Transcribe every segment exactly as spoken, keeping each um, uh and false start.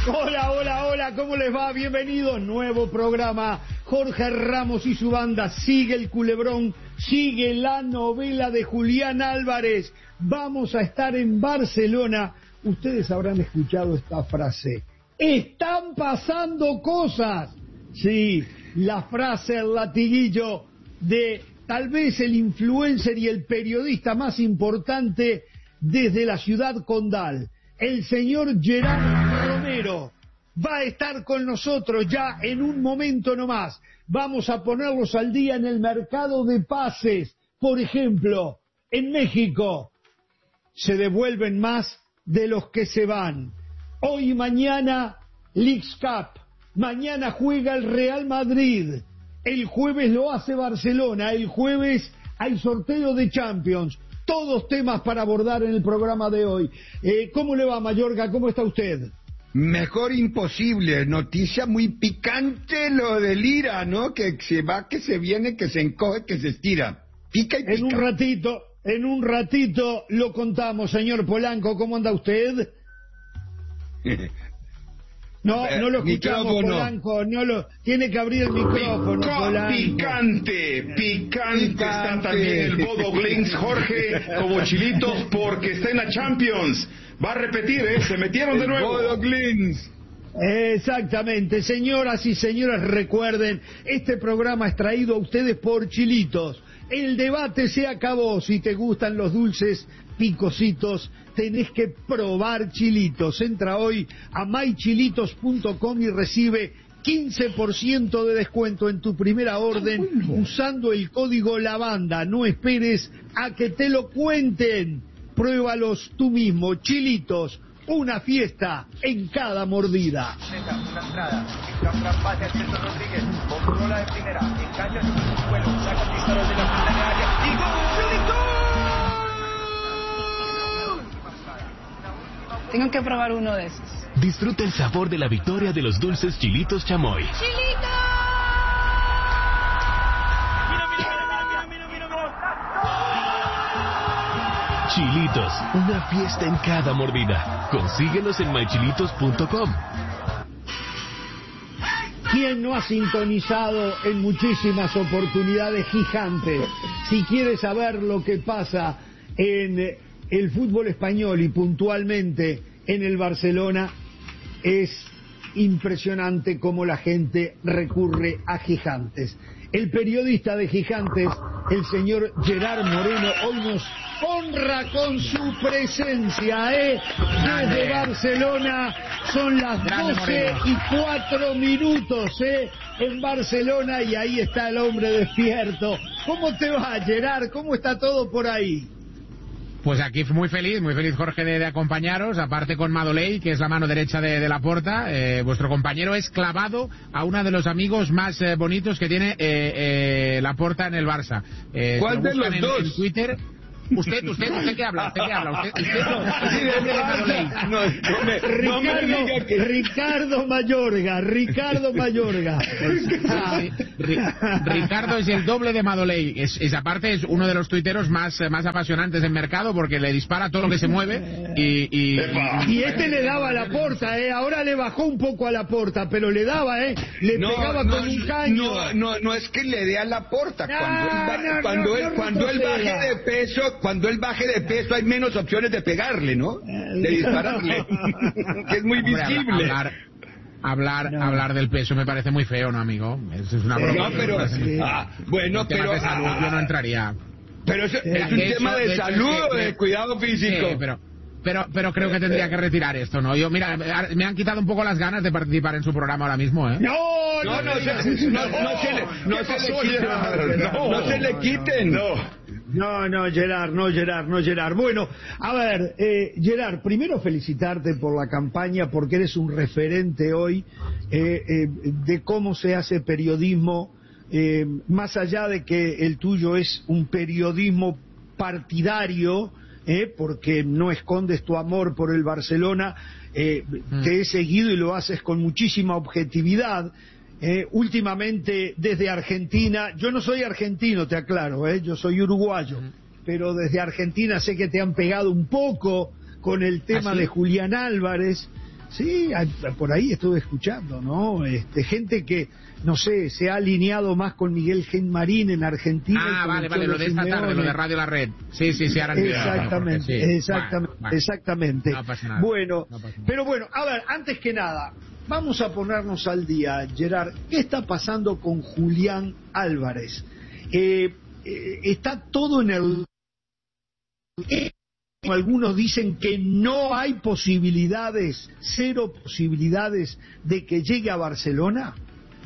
Hola, hola, hola, ¿cómo les va? Bienvenidos, nuevo programa. Jorge Ramos y su banda, sigue el culebrón, sigue la novela de Julián Álvarez. Vamos a estar en Barcelona. Ustedes habrán escuchado esta frase. ¡Están pasando cosas! Sí, la frase, el latiguillo de tal vez el influencer y el periodista más importante desde la ciudad condal. El señor Gerard Romero va a estar con nosotros ya en un momento nomás. Vamos a ponerlos al día en el mercado de pases. Por ejemplo, en México se devuelven más de los que se van. Hoy y mañana, Leagues Cup. Mañana juega el Real Madrid. El jueves lo hace Barcelona. El jueves hay sorteo de Champions. Todos temas para abordar en el programa de hoy. Eh, ¿Cómo le va, Mayorga? ¿Cómo está usted? Mejor imposible. Noticia muy picante lo del Ira, ¿no? Que se va, que se viene, que se encoge, que se estira. Pica y pica. En un ratito, en un ratito lo contamos, señor Polanco. ¿Cómo anda usted? No, no lo escuchamos, micrófono. Polanco, no lo... Tiene que abrir el micrófono, Pico, Polanco. Picante, picante, picante. Está también el Bodo Glins, Jorge, como chilitos, porque está en la Champions. Va a repetir, ¿eh? Se metieron de nuevo. Bodo Glins. Exactamente, señoras y señores, recuerden, este programa es traído a ustedes por Chilitos. El debate se acabó. Si te gustan los dulces picositos, tenés que probar Chilitos. Entra hoy a my chilitos punto com y recibe quince por ciento de descuento en tu primera orden usando el código LAVANDA. No esperes a que te lo cuenten. Pruébalos tú mismo. Chilitos, una fiesta en cada mordida. Una entrada, un gran pase al centro Rodríguez, controla de primera, engancha su vuelo, saca el disparo de la frente de área y ¡gol! Tengo que probar uno de esos. Disfruta el sabor de la victoria de los dulces Chilitos Chamoy. ¡Chilitos! Chilitos, una fiesta en cada mordida. Consíguelos en my chilitos punto com. ¿Quién no ha sintonizado en muchísimas oportunidades Gigantes? Si quiere saber lo que pasa en el fútbol español y puntualmente en el Barcelona, es impresionante cómo la gente recurre a Gigantes. El periodista de Gigantes, el señor Gerard Moreno, hoy nos honra con su presencia, ¿eh? Desde Barcelona, son las doce y cuatro minutos, ¿eh? En Barcelona, y ahí está el hombre despierto. ¿Cómo te va, Gerard? ¿Cómo está todo por ahí? Pues aquí muy feliz, muy feliz, Jorge, de, de acompañaros, aparte con Madoley, que es la mano derecha de, de Laporta. Eh, vuestro compañero es clavado a uno de los amigos más eh, bonitos que tiene eh, eh, Laporta en el Barça. Eh, ¿Cuál de los en, dos? En Twitter. Usted, usted, usted qué habla, usted qué habla, usted, usted no, Sí, de Madoley. No, no me, Ricardo, no me diga que... Ricardo Mayorga, Ricardo Mayorga. Ah, Ri, Ricardo es el doble de Madoley. Es, es aparte es uno de los tuiteros más, más apasionantes del mercado porque le dispara todo lo que se mueve y y, y este le daba a Laporta, eh. Ahora le bajó un poco a Laporta, pero le daba, eh. Le no, pegaba no, con un caño. No, no, no es que le dé a Laporta. Cuando No, él, no, cuando no, él, no cuando él baje de peso, cuando él baje de peso hay menos opciones de pegarle, ¿no? De dispararle. Que es muy visible. Hombre, hablar, hablar, no. hablar del peso me parece muy feo, ¿no, amigo? Eso es una broma. No, pero, sí. ah, bueno, pero de salud, ah, yo no entraría. Pero eso, es un de tema hecho, de, de salud o de, de cuidado físico. Sí, pero Pero, pero creo que tendría que retirar esto, ¿no? Yo, mira, me han quitado un poco las ganas de participar en su programa ahora mismo, ¿eh? No, no, no, no, se, no, no se le, no se le quiten, no, no se le quiten. No. No, no, Gerard, no, Gerard, no, Gerard. Bueno, a ver, eh, Gerard, primero felicitarte por la campaña, porque eres un referente hoy eh, eh, de cómo se hace periodismo, eh, más allá de que el tuyo es un periodismo partidario, eh, porque no escondes tu amor por el Barcelona, eh, mm. te he seguido y lo haces con muchísima objetividad. Eh, últimamente desde Argentina, yo no soy argentino, te aclaro, eh, yo soy uruguayo, uh-huh. pero desde Argentina sé que te han pegado un poco con el tema ¿Ah, sí? de Julián Álvarez, Sí, hay, por ahí estuve escuchando, ¿no? Este, gente que, no sé, se ha alineado más con Miguel Genmarín en Argentina. Ah, vale, vale, lo de esta tarde, lo de Radio La Red. Sí, sí, sí, ahora Exactamente, sí. exactamente, Vale, vale. exactamente. No pasa nada. Bueno, No pasa nada. pero bueno, a ver, antes que nada, vamos a ponernos al día, Gerard. ¿Qué está pasando con Julián Álvarez? Eh, eh, está todo en el... Algunos dicen que no hay posibilidades, cero posibilidades de que llegue a Barcelona.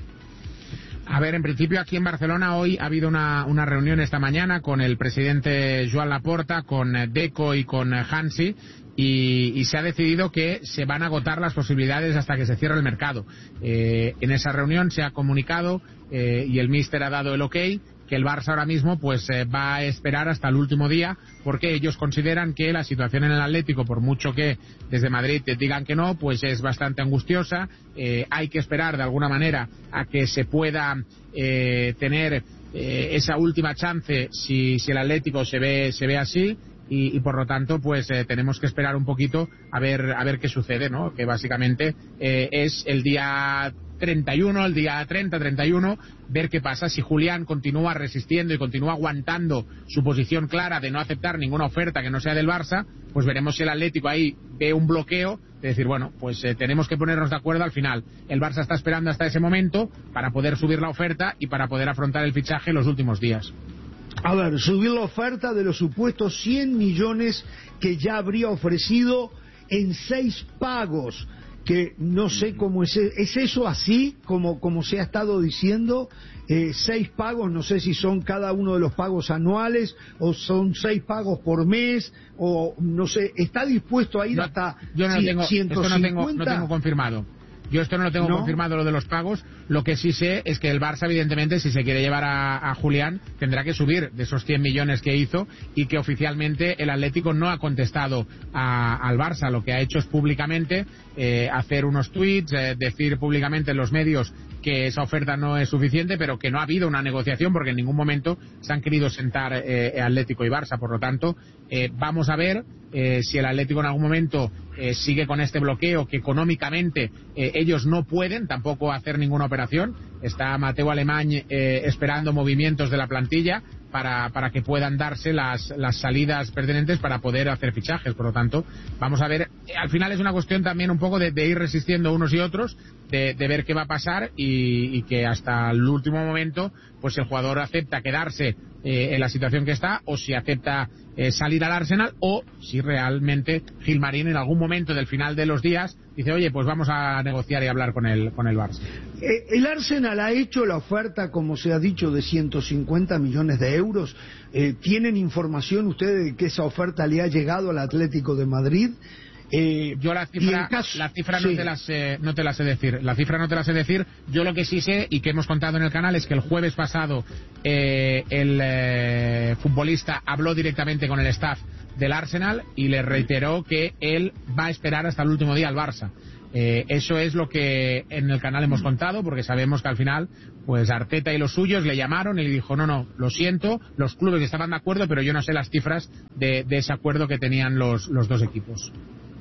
A ver, en principio aquí en Barcelona hoy ha habido una, una reunión esta mañana con el presidente Joan Laporta, con Deco y con Hansi, y, y se ha decidido que se van a agotar las posibilidades hasta que se cierre el mercado. Eh, en esa reunión se ha comunicado eh, y el míster ha dado el ok, que el Barça ahora mismo pues eh, va a esperar hasta el último día, porque ellos consideran que la situación en el Atlético, por mucho que desde Madrid te digan que no, pues es bastante angustiosa. Eh, hay que esperar de alguna manera a que se pueda eh, tener eh, esa última chance si, si el Atlético se ve se ve así. Y, y por lo tanto pues eh, tenemos que esperar un poquito a ver a ver qué sucede, ¿no? Que básicamente eh, es el día treinta y uno, el día treinta, treinta y uno, ver qué pasa. Si Julián continúa resistiendo y continúa aguantando su posición clara de no aceptar ninguna oferta que no sea del Barça, pues veremos si el Atlético ahí ve un bloqueo de decir, bueno, pues eh, tenemos que ponernos de acuerdo al final. El Barça está esperando hasta ese momento para poder subir la oferta y para poder afrontar el fichaje en los últimos días. A ver, subir la oferta de los supuestos cien millones que ya habría ofrecido en seis pagos, que no sé cómo es, ¿es eso así como, como se ha estado diciendo? Eh, seis pagos, no sé si son cada uno de los pagos anuales o son seis pagos por mes, o no sé, ¿está dispuesto a ir No, hasta yo no tengo, ciento cincuenta? Esto no tengo, no tengo confirmado. Yo esto no lo tengo ¿No? confirmado, lo de los pagos. Lo que sí sé es que el Barça, evidentemente, si se quiere llevar a, a Julián, tendrá que subir de esos cien millones que hizo, y que oficialmente el Atlético no ha contestado a, al Barça. Lo que ha hecho es públicamente eh, hacer unos tweets, eh, decir públicamente en los medios que esa oferta no es suficiente, pero que no ha habido una negociación, porque en ningún momento se han querido sentar eh, Atlético y Barça. Por lo tanto, eh, vamos a ver eh, si el Atlético en algún momento eh, sigue con este bloqueo, que económicamente eh, ellos no pueden tampoco hacer ninguna operación. Está Mateu Alemany eh, esperando movimientos de la plantilla para, para que puedan darse las, las salidas pertinentes para poder hacer fichajes. Por lo tanto, vamos a ver. Al final es una cuestión también un poco de, de ir resistiendo unos y otros, de, de ver qué va a pasar, y, y que hasta el último momento pues el jugador acepta quedarse eh, en la situación que está, o si acepta eh, salir al Arsenal, o si realmente Gilmarín en algún momento del final de los días dice, oye, pues vamos a negociar y hablar con el, con el Barça. Eh, el Arsenal ha hecho la oferta, como se ha dicho, de ciento cincuenta millones de euros. Eh, ¿Tienen información ustedes de que esa oferta le ha llegado al Atlético de Madrid? Eh, Yo la cifra, caso, la cifra no, sí. te la sé, no te la sé decir. La cifra no te la sé decir. Yo lo que sí sé, y que hemos contado en el canal, es que el jueves pasado eh, el eh, futbolista habló directamente con el staff del Arsenal y le reiteró que él va a esperar hasta el último día al Barça. Eh, eso es lo que en el canal hemos contado, porque sabemos que al final pues Arteta y los suyos le llamaron y le dijo, no, no, lo siento, los clubes estaban de acuerdo, pero yo no sé las cifras de, de ese acuerdo que tenían los, los dos equipos.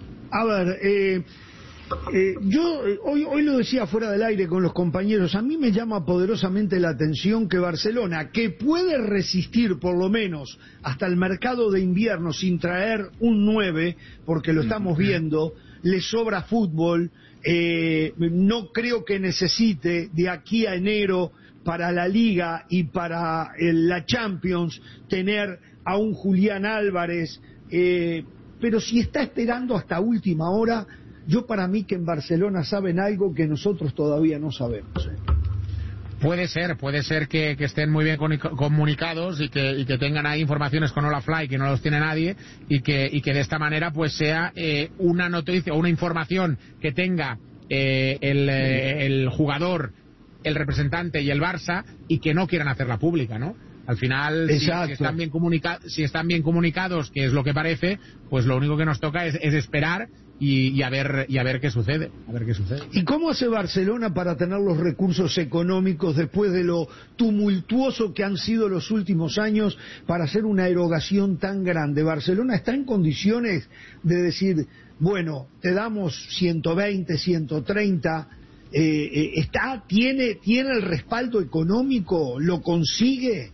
A ver, eh, eh, yo eh, hoy, hoy lo decía fuera del aire con los compañeros, a mí me llama poderosamente la atención que Barcelona, que puede resistir por lo menos hasta el mercado de invierno sin traer un nueve, porque lo estamos viendo, le sobra fútbol, eh, no creo que necesite de aquí a enero para la Liga y para eh, la Champions tener a un Julián Álvarez, eh, pero si está esperando hasta última hora, yo para mí que en Barcelona saben algo que nosotros todavía no sabemos. ¿eh? Puede ser, puede ser que, que estén muy bien comunicados y que, y que tengan ahí informaciones con Olafly que no los tiene nadie, y que, y que de esta manera pues sea eh, una noticia o una información que tenga eh, el, eh, el jugador, el representante y el Barça, y que no quieran hacerla pública, ¿no? Al final, si, si, están bien comunica- si están bien comunicados, que es lo que parece, pues lo único que nos toca es, es esperar y, y, a ver, y a ver qué sucede. A ver qué sucede. ¿Y cómo hace Barcelona para tener los recursos económicos después de lo tumultuoso que han sido los últimos años para hacer una erogación tan grande? ¿Barcelona está en condiciones de decir, bueno, te damos ciento veinte, ciento treinta, eh, eh, está, tiene, tiene el respaldo económico, lo consigue.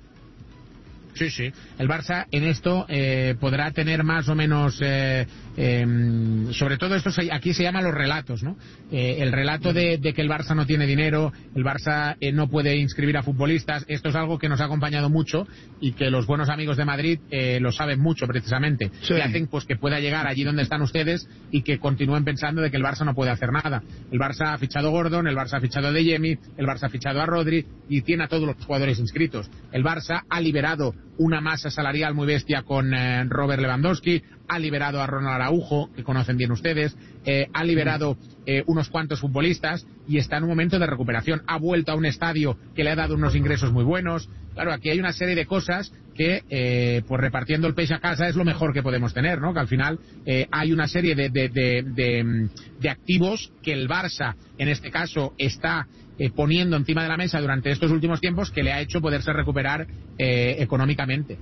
Sí, sí. El Barça en esto eh, podrá tener más o menos, eh, eh, sobre todo esto se, aquí se llaman los relatos, ¿no? Eh, el relato de, de que el Barça no tiene dinero, el Barça eh, no puede inscribir a futbolistas, esto es algo que nos ha acompañado mucho y que los buenos amigos de Madrid eh, lo saben mucho precisamente. Sí. Que hacen pues que pueda llegar allí donde están ustedes y que continúen pensando de que el Barça no puede hacer nada. El Barça ha fichado a Gordon, el Barça ha fichado a De Jemi, el Barça ha fichado a Rodri y tiene a todos los jugadores inscritos. El Barça ha liberado una masa salarial muy bestia con eh, Robert Lewandowski, ha liberado a Ronald Araujo, que conocen bien ustedes, eh, ha liberado eh, unos cuantos futbolistas y está en un momento de recuperación. Ha vuelto a un estadio que le ha dado unos ingresos muy buenos. Claro, aquí hay una serie de cosas que, eh, pues repartiendo el peixe a casa es lo mejor que podemos tener, ¿no? Que al final eh, hay una serie de, de, de, de, de activos que el Barça, en este caso, está eh, poniendo encima de la mesa durante estos últimos tiempos que le ha hecho poderse recuperar eh, económicamente.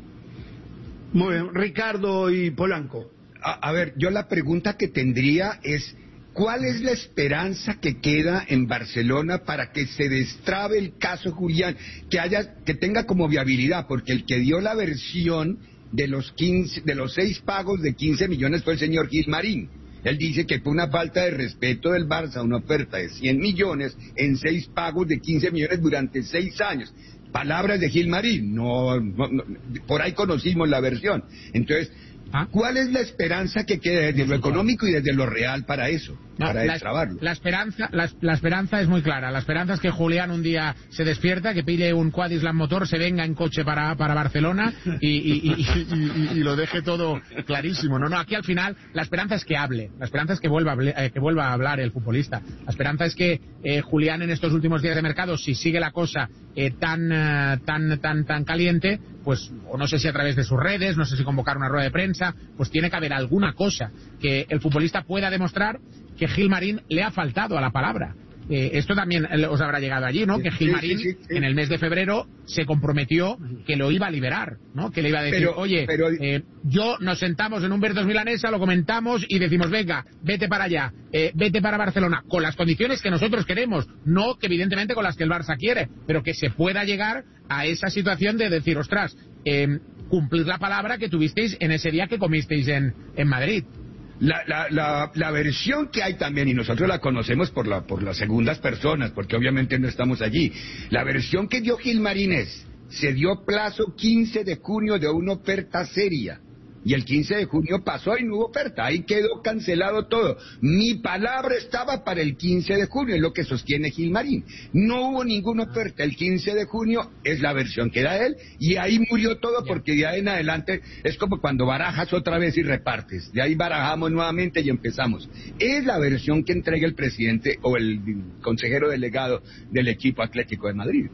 Muy bien, Ricardo y Polanco. A, a ver, yo la pregunta que tendría es, ¿cuál es la esperanza que queda en Barcelona para que se destrabe el caso Julián, que haya, que tenga como viabilidad? Porque el que dio la versión de los quince, de los seis pagos de quince millones fue el señor Gilmarín. Él dice que fue una falta de respeto del Barça, una oferta de cien millones en seis pagos de quince millones durante seis años. Palabras de Gilmarín, no, no, no, por ahí conocimos la versión. Entonces, ¿Ah? ¿cuál es la esperanza que queda desde lo económico y desde lo real para eso, no, para la, destrabarlo? La esperanza, la, la esperanza es muy clara. La esperanza es que Julián un día se despierta, que pille un Quadisland motor, se venga en coche para, para Barcelona y, y, y, y, y, y lo deje todo clarísimo. No, no, aquí al final la esperanza es que hable, la esperanza es que vuelva, eh, que vuelva a hablar el futbolista. La esperanza es que eh, Julián en estos últimos días de mercado, si sigue la cosa eh, tan, uh, tan, tan, tan caliente, pues, o no sé si a través de sus redes, no sé si convocar una rueda de prensa, pues tiene que haber alguna cosa que el futbolista pueda demostrar que Gilmarín le ha faltado a la palabra. Eh, esto también os habrá llegado allí, ¿no? Que Gilmarín sí, sí, sí, sí. en el mes de febrero se comprometió que lo iba a liberar, ¿no? Que le iba a decir, pero, oye, pero... Eh, yo nos sentamos en un Bertos Milanesa, lo comentamos y decimos, venga, vete para allá, eh, vete para Barcelona, con las condiciones que nosotros queremos, no que evidentemente con las que el Barça quiere, pero que se pueda llegar a esa situación de decir, ostras, eh, cumplir la palabra que tuvisteis en ese día que comisteis en, en Madrid. La, la, la, la versión que hay también, y nosotros la conocemos por, la, por las segundas personas, porque obviamente no estamos allí, la versión que dio Gilmarín es, se dio plazo quince de junio de una oferta seria, y el quince de junio pasó y no hubo oferta, ahí quedó cancelado todo. Mi palabra estaba para el quince de junio, es lo que sostiene Gilmarín. No hubo ninguna oferta, el quince de junio es la versión que da él, y ahí murió todo, porque de ahí en adelante es como cuando barajas otra vez y repartes, de ahí barajamos nuevamente y empezamos. Es la versión que entrega el presidente o el consejero delegado del equipo Atlético de Madrid.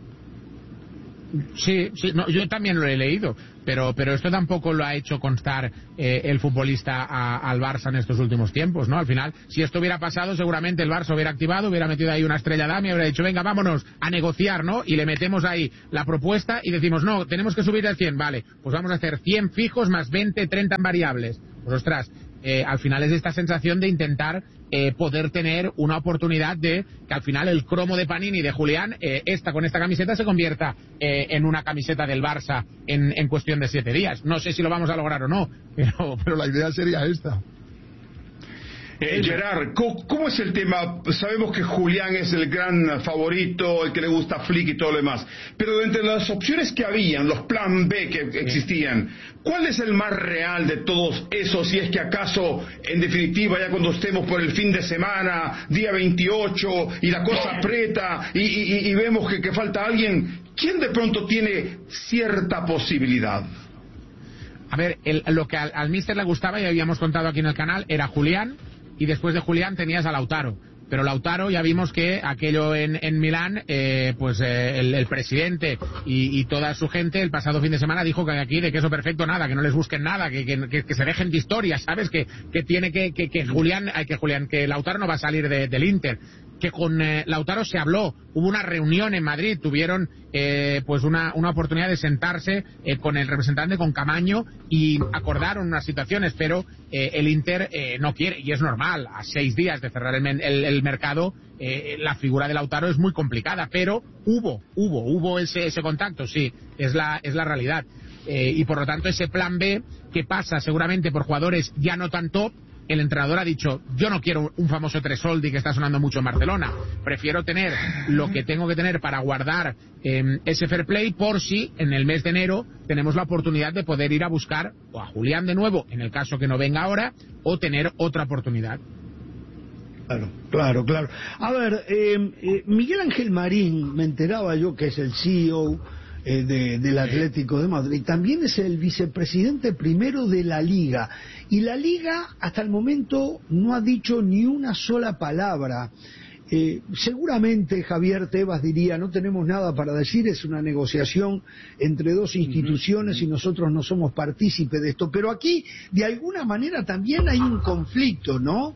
Sí, sí, no, yo también lo he leído, pero pero esto tampoco lo ha hecho constar eh, el futbolista a, al Barça en estos últimos tiempos, ¿no? Al final, si esto hubiera pasado, seguramente el Barça hubiera activado, hubiera metido ahí una estrella dama y hubiera dicho, venga, vámonos a negociar, ¿no? Y le metemos ahí la propuesta y decimos, no, tenemos que subir el cien, vale, pues vamos a hacer cien fijos más veinte, treinta en variables. Pues ostras, eh, al final es esta sensación de intentar eh, poder tener una oportunidad de que al final el cromo de Panini de Julián, eh, esta con esta camiseta se convierta eh, en una camiseta del Barça en, en cuestión de siete días. No sé si lo vamos a lograr o no, pero, pero la idea sería esta. Eh, Gerard, ¿cómo es el tema? Sabemos que Julián es el gran favorito, el que le gusta Flick y todo lo demás, pero entre las opciones que habían, los plan B que existían, ¿cuál es el más real de todos esos? Si es que acaso, en definitiva, ya cuando estemos por el fin de semana, día veintiocho, y la cosa aprieta, y, y, y vemos que, que falta alguien, ¿quién de pronto tiene cierta posibilidad? A ver, el, lo que al, al míster le gustaba, y habíamos contado aquí en el canal, era Julián, y después de Julián tenías a Lautaro. Pero Lautaro ya vimos que aquello en, en Milán, eh, pues eh, el, el presidente y, y toda su gente el pasado fin de semana dijo que aquí de queso perfecto nada, que no les busquen nada, que, que, que se dejen de historias, ¿sabes? Que, que tiene que, que, que Julián, que Julián, que Lautaro no va a salir de, del Inter. que con eh, Lautaro se habló, hubo una reunión en Madrid, tuvieron eh, pues una, una oportunidad de sentarse eh, con el representante, con Camaño, y acordaron unas situaciones, pero eh, el Inter eh, no quiere, y es normal, a seis días de cerrar el, el, el mercado, eh, la figura de Lautaro es muy complicada, pero hubo, hubo, hubo ese, ese contacto, sí, es la, es la realidad. Eh, y por lo tanto ese plan B, que pasa seguramente por jugadores ya no tan top, el entrenador ha dicho, yo no quiero un famoso Tresoldi que está sonando mucho en Barcelona, prefiero tener lo que tengo que tener para guardar eh, ese fair play por si en el mes de enero tenemos la oportunidad de poder ir a buscar o a Julián de nuevo, en el caso que no venga ahora, o tener otra oportunidad. Claro, claro, claro. A ver, eh, eh, Miguel Ángel Marín, me enteraba yo que es el C E O eh, de, del Atlético de Madrid, también es el vicepresidente primero de la Liga, y la Liga hasta el momento no ha dicho ni una sola palabra. Eh, seguramente Javier Tebas diría, no tenemos nada para decir, es una negociación entre dos instituciones uh-huh. y nosotros no somos partícipes de esto, pero aquí de alguna manera también hay un conflicto, ¿no?,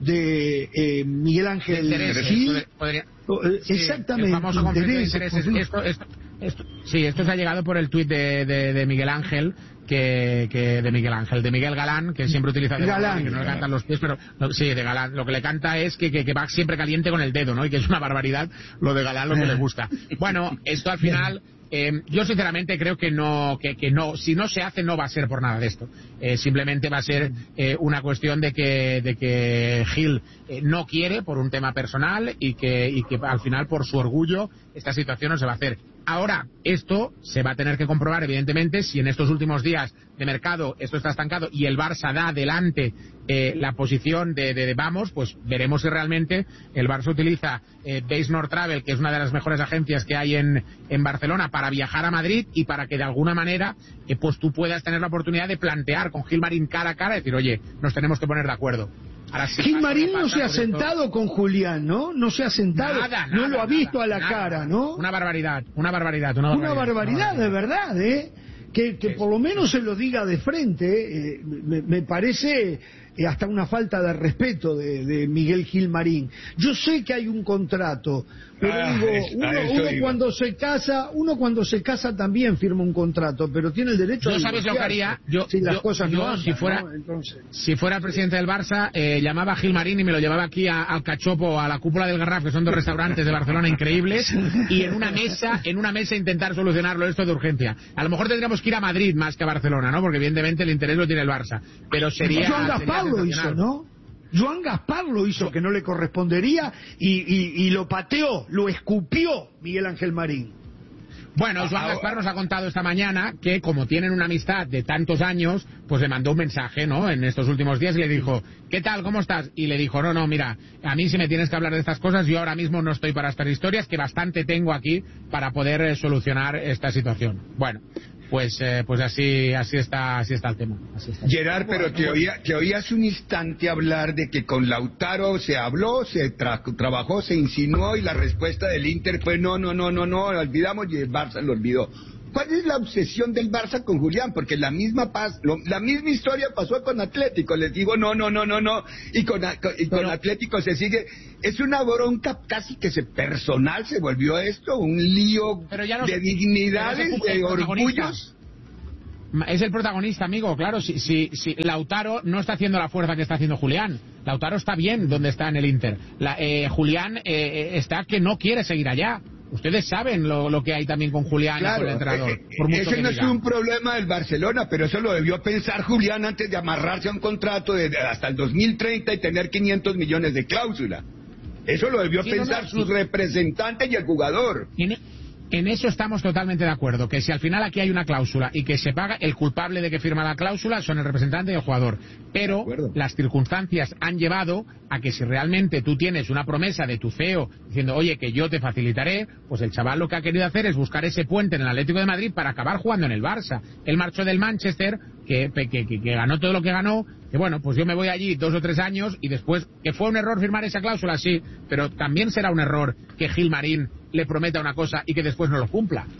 de eh, Miguel Ángel Gil. Podría, exactamente, sí, el famoso conflicto de intereses. Esto, esto, esto, sí, esto se ha llegado por el tuit de, de, de Miguel Ángel, que, que de Miguel Ángel, de Miguel Galán, que siempre utiliza de Galán, que no le cantan los pies, pero no, sí, de Galán, lo que le canta es que, que, que va siempre caliente con el dedo, ¿no? Y que es una barbaridad lo de Galán, lo que le gusta. Bueno, esto al final, eh, yo sinceramente creo que no, que, que no, si no se hace no va a ser por nada de esto. Eh, simplemente va a ser eh, una cuestión de que, de que Gil eh, no quiere por un tema personal y que, y que al final por su orgullo esta situación no se va a hacer. Ahora, esto se va a tener que comprobar, evidentemente, si en estos últimos días de mercado esto está estancado y el Barça da adelante eh, la posición de, de, de vamos, pues veremos si realmente el Barça utiliza eh, Base North Travel, que es una de las mejores agencias que hay en, en Barcelona, para viajar a Madrid y para que de alguna manera eh, pues tú puedas tener la oportunidad de plantear con Gil Marín cara a cara y decir, oye, nos tenemos que poner de acuerdo. Ahora, si Gil Marín no se ha sentado con Julián, ¿no? No se ha sentado, nada, no nada, lo ha visto nada, a la nada, cara, ¿no? Una barbaridad, una barbaridad, una barbaridad. Una barbaridad, de verdad, ¿eh? Que, que por lo menos se lo diga de frente, eh, me, me parece eh, hasta una falta de respeto de, de Miguel Gil Marín. Yo sé que hay un contrato, pero ah, digo, es, uno, uno cuando se casa, uno cuando se casa también firma un contrato, pero tiene el derecho yo a sabes lo que haría, yo, si las yo, cosas yo no andan, si fuera, ¿no? Entonces... si fuera el presidente del Barça, eh, llamaba a Gil Marín y me lo llevaba aquí a, al Cachopo, a la Cúpula del Garraf, que son dos restaurantes de Barcelona increíbles, y en una mesa, en una mesa intentar solucionarlo esto de urgencia. A lo mejor tendríamos que ir a Madrid más que a Barcelona, ¿no? Porque evidentemente el interés lo tiene el Barça, pero sería... Joan Gaspar lo hizo, ¿no? Joan Gaspar lo hizo, que no le correspondería, y, y, y lo pateó, lo escupió Miguel Ángel Marín. Bueno, Joan Gaspar nos ha contado esta mañana que como tienen una amistad de tantos años, pues le mandó un mensaje, ¿no?, en estos últimos días y le dijo, ¿qué tal? ¿Cómo estás? Y le dijo, no, no, mira, a mí si me tienes que hablar de estas cosas, yo ahora mismo no estoy para estas historias, que bastante tengo aquí para poder eh, solucionar esta situación. Bueno, pues eh, pues así así está así está el tema. Así está. Gerard, pero te oía, te oí hace un instante hablar de que con Lautaro se habló, se tra trabajó, se insinuó y la respuesta del Inter fue no, no, no, no, no, lo olvidamos y el Barça lo olvidó. ¿Cuál es la obsesión del Barça con Julián? Porque la misma paz, lo, la misma historia pasó con Atlético. Les digo no, no, no, no, no. Y con, y con Pero, Atlético se sigue. Es una bronca casi que se personal se volvió esto, un lío no, de dignidades, de orgullos. Es el protagonista, amigo, claro. Si, si, si Lautaro no está haciendo la fuerza que está haciendo Julián. Lautaro está bien donde está en el Inter. La, eh, Julián eh, está que no quiere seguir allá. Ustedes saben lo, lo que hay también con Julián claro, y con el entrenador. Eh, por mucho ese no diga. Es un problema del Barcelona, pero eso lo debió pensar Julián antes de amarrarse a un contrato de, de hasta el dos mil treinta y tener quinientos millones de cláusula. Eso lo debió sí, pensar no, no, sus sí. representantes y el jugador. ¿Tiene? En eso estamos totalmente de acuerdo, que si al final aquí hay una cláusula y que se paga, el culpable de que firma la cláusula son el representante y el jugador. Pero las circunstancias han llevado a que si realmente tú tienes una promesa de tu C E O diciendo, oye, que yo te facilitaré, pues el chaval lo que ha querido hacer es buscar ese puente en el Atlético de Madrid para acabar jugando en el Barça. Él marchó del Manchester, que, que, que, que ganó todo lo que ganó, que bueno, pues yo me voy allí dos o tres años y después, que fue un error firmar esa cláusula, sí, pero también será un error que Gil Marín le prometa una cosa y que después no lo cumpla.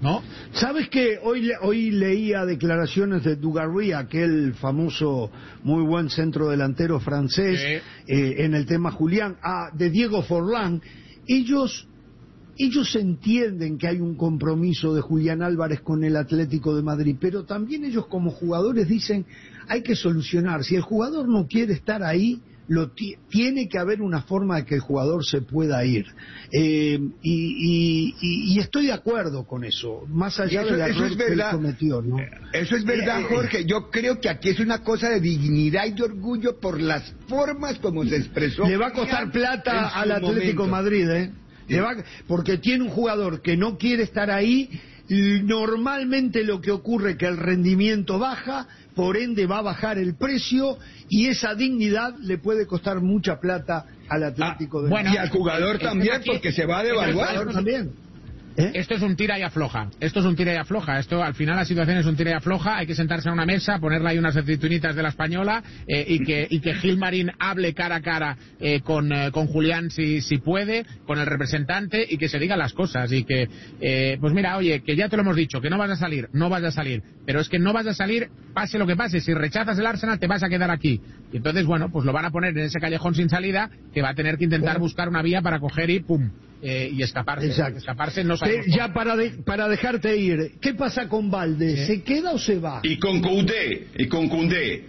¿no? ¿Sabes qué? Hoy, hoy leía declaraciones de Dugarry, aquel famoso, muy buen centrodelantero francés, sí. eh, en el tema Julián, ah, de Diego Forlán. Ellos... Ellos entienden que hay un compromiso de Julián Álvarez con el Atlético de Madrid, pero también ellos como jugadores dicen, hay que solucionar. Si el jugador no quiere estar ahí, lo tiene que haber una forma de que el jugador se pueda ir. Eh, y, y, y estoy de acuerdo con eso, más allá eso, del error es que él cometió, ¿no? Eso es verdad, Jorge. Yo creo que aquí es una cosa de dignidad y de orgullo por las formas como se expresó. Le va a costar plata al Atlético de Madrid, ¿eh? Le va, porque tiene un jugador que no quiere estar ahí. Normalmente lo que ocurre es que el rendimiento baja, por ende va a bajar el precio y esa dignidad le puede costar mucha plata al Atlético ah, de Madrid. Bueno, y al jugador también, porque se va a devaluar. El jugador también. ¿Eh? Esto es un tira y afloja, esto es un tira y afloja, esto al final la situación es un tira y afloja, hay que sentarse a una mesa, ponerle ahí unas aceitunitas de la española eh, y que y que Gilmarín hable cara a cara eh, con, eh, con Julián si, si puede, con el representante y que se digan las cosas y que, eh, pues mira, oye, que ya te lo hemos dicho, que no vas a salir, no vas a salir, pero es que no vas a salir, pase lo que pase, si rechazas el Arsenal te vas a quedar aquí. Y entonces, bueno, pues lo van a poner en ese callejón sin salida que va a tener que intentar buscar una vía para coger y pum. Eh, y escaparse, Exacto. escaparse no sabemos ya para, de, para dejarte ir, ¿qué pasa con Valde? ¿Sí? ¿Se queda o se va? Y con Koundé, y con Koundé.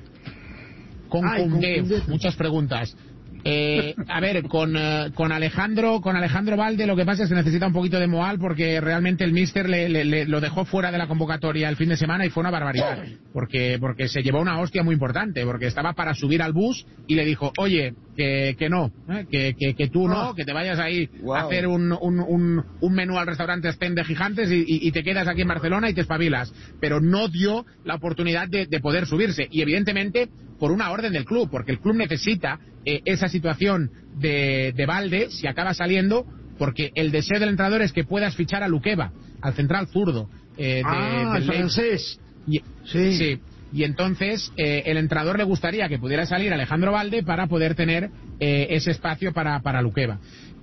Con Ay, Koundé, con Koundé. Muchas preguntas. Eh, a ver, con, uh, con Alejandro con Alejandro Valde lo que pasa es que necesita un poquito de moral porque realmente el míster le, le, le, lo dejó fuera de la convocatoria el fin de semana y fue una barbaridad porque porque se llevó una hostia muy importante porque estaba para subir al bus y le dijo, oye, que, que no, ¿eh? que, que, que tú no, que te vayas ahí wow. a hacer un, un, un, un menú al restaurante Sten de Gigantes y, y, y te quedas aquí en Barcelona y te espabilas, pero no dio la oportunidad de, de poder subirse y evidentemente por una orden del club, porque el club necesita eh, esa situación de, de Valde, si acaba saliendo, porque el deseo del entrenador es que puedas fichar a Luqueva, al central zurdo. Eh, de, ah, del francés. Y, sí. sí. Y entonces eh, el entrenador le gustaría que pudiera salir Alejandro Valde para poder tener eh, ese espacio para, para Luqueva.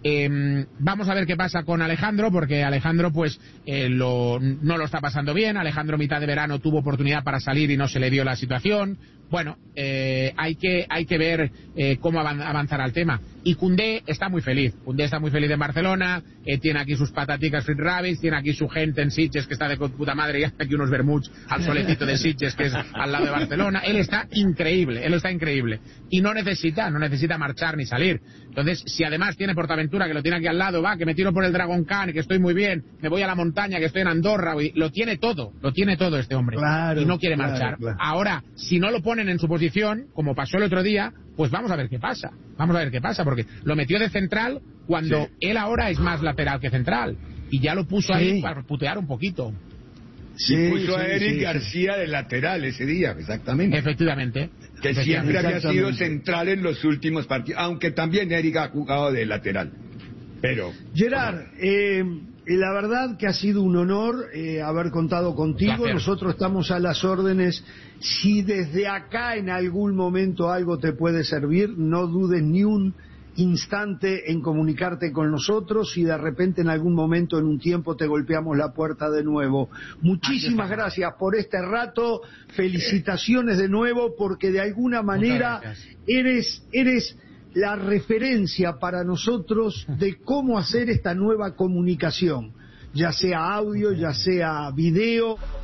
Eh, vamos a ver qué pasa con Alejandro, porque Alejandro pues eh, lo, no lo está pasando bien. Alejandro mitad de verano tuvo oportunidad para salir y no se le dio la situación. Bueno, eh, hay que hay que ver eh, cómo avanzar al tema. Y Koundé está muy feliz. Koundé está muy feliz en Barcelona, eh, tiene aquí sus pataticas Fritz Rabbits, tiene aquí su gente en Sitges que está de puta madre y hace aquí unos vermuts al solecito de Sitges que es al lado de Barcelona. Él está increíble, él está increíble. Y no necesita, no necesita marchar ni salir. Entonces, si además tiene Portaventura que lo tiene aquí al lado, va, que me tiro por el Dragon Khan, que estoy muy bien, me voy a la montaña, que estoy en Andorra, y lo tiene todo, lo tiene todo este hombre. Claro, y no quiere claro, marchar. Claro. Ahora, si no lo ponen en su posición, como pasó el otro día, pues vamos a ver qué pasa. Vamos a ver qué pasa, porque lo metió de central cuando sí. él ahora es más lateral que central. Y ya lo puso sí. ahí para putear un poquito. Sí, y puso sí, a Eric sí, García sí. de lateral ese día, exactamente. Efectivamente. Que Efectivamente. siempre había sido central en los últimos partidos, aunque también Eric ha jugado de lateral. Pero... Gerard, eh, la verdad que ha sido un honor eh, haber contado contigo. Placer. Nosotros estamos a las órdenes. Si desde acá en algún momento algo te puede servir, no dudes ni un instante en comunicarte con nosotros. Si de repente en algún momento, en un tiempo, te golpeamos la puerta de nuevo. Muchísimas gracias por este rato. Felicitaciones de nuevo, porque de alguna manera eres eres la referencia para nosotros de cómo hacer esta nueva comunicación, ya sea audio, ya sea video.